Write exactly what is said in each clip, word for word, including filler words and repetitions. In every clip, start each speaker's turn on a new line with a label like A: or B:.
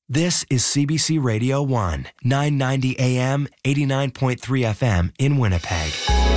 A: This is C B C Radio one, nine ninety A M, eighty-nine point three F M in Winnipeg.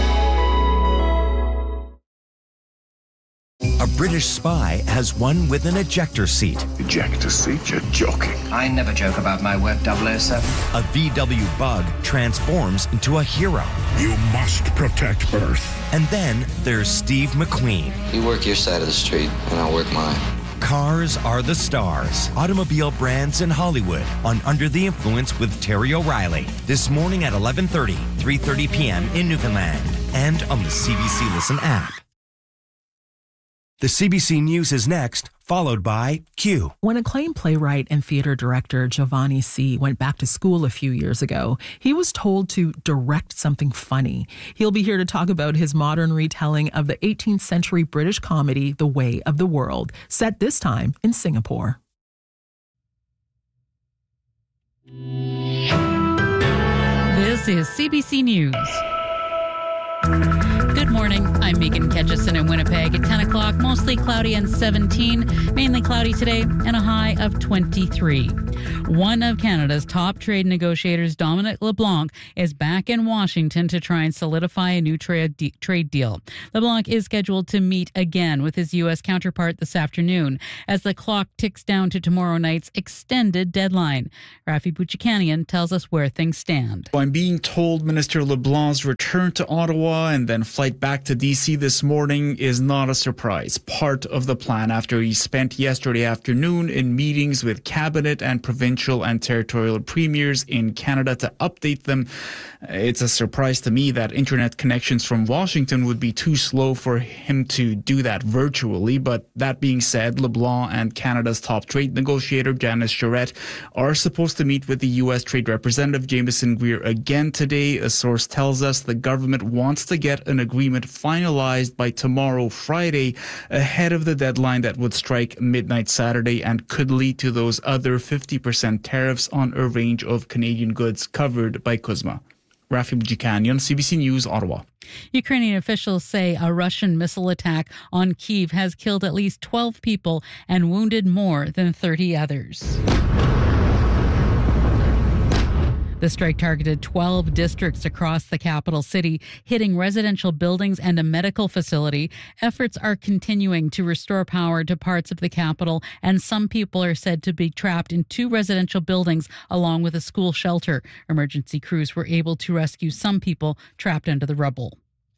A: A British spy has one with an ejector seat.
B: Ejector seat? You're joking.
C: I never joke about my work, double oh seven.
A: A V W bug transforms into a hero.
B: You must protect Earth.
A: And then there's Steve McQueen.
D: You work your side of the street, and I'll work mine.
A: Cars are the stars. Automobile brands in Hollywood on Under the Influence with Terry O'Reilly. This morning at eleven thirty, three thirty p.m. in Newfoundland. And on the C B C Listen app. The C B C News is next, followed by Q.
E: When acclaimed playwright and theater director Giovanni C. went back to school a few years ago, he was told to direct something funny. He'll be here to talk about his modern retelling of the eighteenth century British comedy The Way of the World, set this time in Singapore.
F: This is C B C News. Good morning. I'm Megan Ketchison in Winnipeg. At ten o'clock, mostly cloudy and seventeen. Mainly cloudy today and a high of twenty-three. One of Canada's top trade negotiators, Dominic LeBlanc, is back in Washington to try and solidify a new trade de- trade deal. LeBlanc is scheduled to meet again with his U S counterpart this afternoon as the clock ticks down to tomorrow night's extended deadline. Rafi Bouchikanian tells us where things stand.
G: I'm being told Minister LeBlanc's return to Ottawa and then flight back to D C this morning is not a surprise. Part of the plan after he spent yesterday afternoon in meetings with cabinet and provincial and territorial premiers in Canada to update them. It's a surprise to me that internet connections from Washington would be too slow for him to do that virtually. But that being said, LeBlanc and Canada's top trade negotiator, Janice Charette, are supposed to meet with the U S Trade Representative Jameson Greer again today. A source tells us the government wants to get an agreement finalized by tomorrow, Friday, ahead of the deadline that would strike midnight Saturday and could lead to those other fifty percent tariffs on a range of Canadian goods covered by CUSMA. Rafi Bouchikanian, C B C News, Ottawa.
F: Ukrainian officials say a Russian missile attack on Kyiv has killed at least twelve people and wounded more than thirty others. The strike targeted twelve districts across the capital city, hitting residential buildings and a medical facility. Efforts are continuing to restore power to parts of the capital, and some people are said to be trapped in two residential buildings along with a school shelter. Emergency crews were able to rescue some people trapped under the rubble.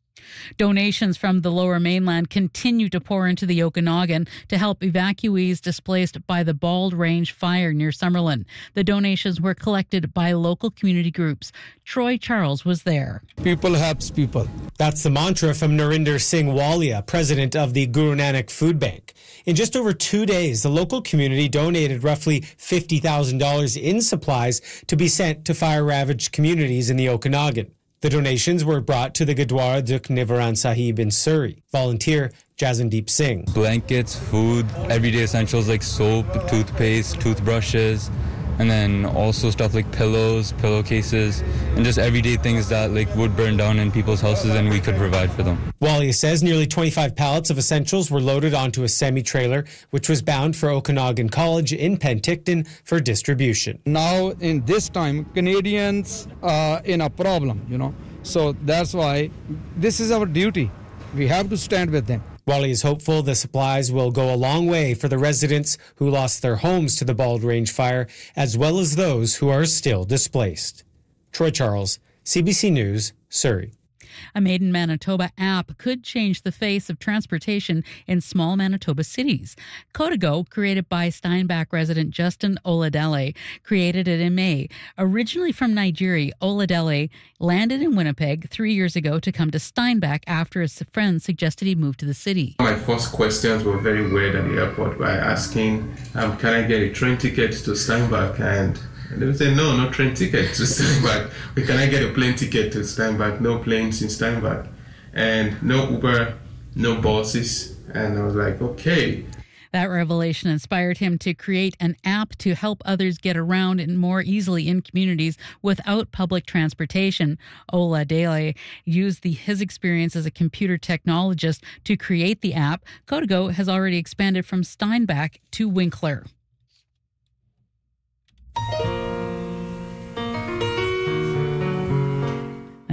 F: Donations from the Lower Mainland continue to pour into the Okanagan to help evacuees displaced by the Bald Range fire near Summerlin. The donations were collected by local community groups. Troy Charles was there.
H: People helps people. That's the mantra from Narinder Singh Walia, president of the Guru Nanak Food Bank. In just over two days, the local community donated roughly fifty thousand dollars in supplies to be sent to fire-ravaged communities in the Okanagan. The donations were brought to the Gurdwara Dukh Nivaran Sahib in Surrey. Volunteer Jasandeep Singh.
I: Blankets, food, everyday essentials like soap, toothpaste, toothbrushes, and then also stuff like pillows, pillowcases, and just everyday things that like would burn down in people's houses and we could provide for them.
H: Walia says nearly twenty-five pallets of essentials were loaded onto a semi-trailer, which was bound for Okanagan College in Penticton for distribution.
J: Now, in this time, Canadians are in a problem, you know. So that's why this is our duty. We have to stand with them.
H: Wally is hopeful the supplies will go a long way for the residents who lost their homes to the Bald Range fire, as well as those who are still displaced. Troy Charles, C B C News, Surrey.
F: A Made in Manitoba app could change the face of transportation in small Manitoba cities. Codago, created by Steinbach resident Justin Oladele, created it in May. Originally from Nigeria, Oladele landed in Winnipeg three years ago to come to Steinbach after his friend suggested he move to the city.
K: My first questions were very weird at the airport by asking, um, can I get a train ticket to Steinbach? And And they would say, no, no train ticket to Steinbach. But can I get a plane ticket to Steinbach? No planes in Steinbach. And no Uber, no buses. And I was like, okay.
F: That revelation inspired him to create an app to help others get around and more easily in communities without public transportation. Oladele used the, his experience as a computer technologist to create the app. Codago has already expanded from Steinbach to Winkler.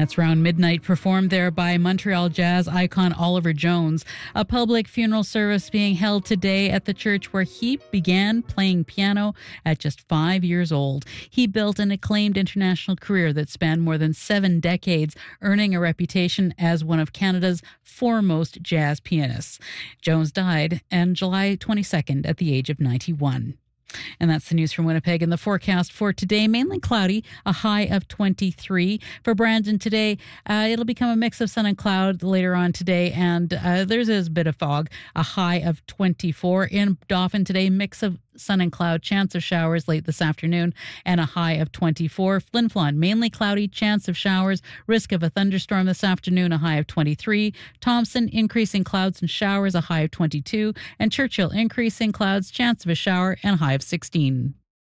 F: That's around midnight, performed there by Montreal jazz icon Oliver Jones. A public funeral service being held today at the church where he began playing piano at just five years old. He built an acclaimed international career that spanned more than seven decades, earning a reputation as one of Canada's foremost jazz pianists. Jones died on July twenty-second at the age of ninety-one. And that's the news from Winnipeg. And the forecast for today, mainly cloudy, a high of twenty-three. For Brandon today, uh, it'll become a mix of sun and cloud later on today. And uh, there's a bit of fog, a high of twenty-four. In Dauphin today, mix of sun and cloud, chance of showers late this afternoon, and a high of twenty-four. Flin Flon, mainly cloudy, chance of showers, risk of a thunderstorm this afternoon, a high of twenty-three. Thompson, increasing clouds and showers, a high of twenty-two. And Churchill, increasing clouds, chance of a shower, and a high of sixteen.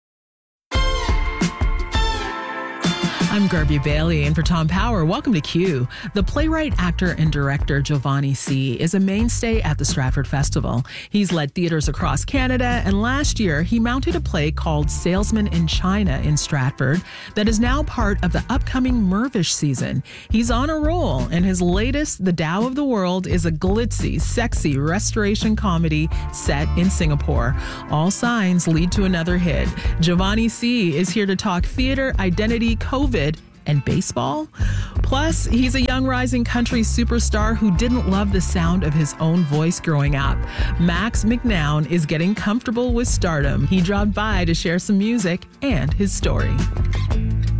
E: I'm Garby Bailey, and for Tom Power, welcome to Q. The playwright, actor, and director Giovanni C. is a mainstay at the Stratford Festival. He's led theaters across Canada, and last year he mounted a play called Salesman in China in Stratford that is now part of the upcoming Mirvish season. He's on a roll, and his latest, The Tao of the World, is a glitzy, sexy restoration comedy set in Singapore. All signs lead to another hit. Giovanni C. is here to talk theater, identity, COVID, and baseball. Plus, he's a young rising country superstar who didn't love the sound of his own voice growing up. Max McNown is getting comfortable with stardom. He dropped by to share some music and his story.